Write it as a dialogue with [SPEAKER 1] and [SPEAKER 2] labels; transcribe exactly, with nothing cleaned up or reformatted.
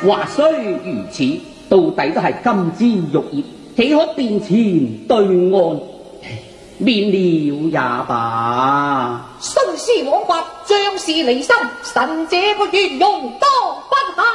[SPEAKER 1] 話雖如此，到底都係金枝玉葉，豈可變前對岸？免了也罷。
[SPEAKER 2] 雖是枉法，將士離心，臣這個願用多不下。